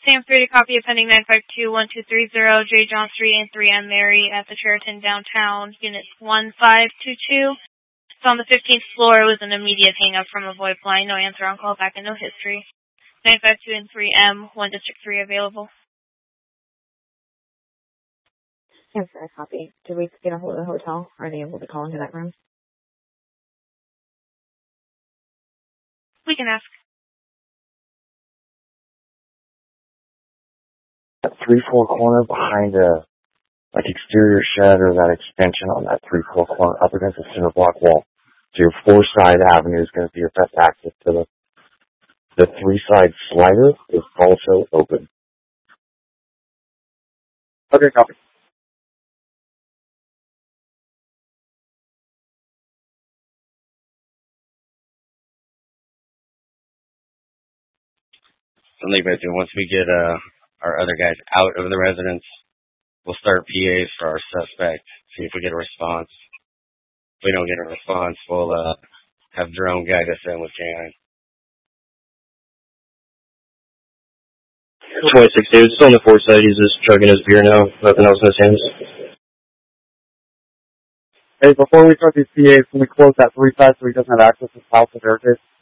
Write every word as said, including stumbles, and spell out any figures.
Sam three to copy a pending nine five two one two three zero, J. John three and three M Mary at the Sheraton downtown, unit one five two two. It's on the fifteenth floor. It was an immediate hang-up from a VoIP line. No answer on call back and no history. nine five two and three M, one District three available. Sam three, copy. Did we get a hold of the hotel? Are they able to call into that room? We can ask. That three four corner behind a like exterior shed or that extension on that three four corner up against the center block wall. So your four side avenue is going to be your best access to the the three side slider is also open. Okay, copy. So like I said, once we get uh, our other guys out of the residence, we'll start P As for our suspect, see if we get a response. If we don't get a response, we'll uh, have drone guide us in with canine. twenty-six David, still on the four side. He's just chugging his beer now. Nothing else in his hands. Hey, before we start these P As, can we close that three side so he doesn't have access to the house to barricade?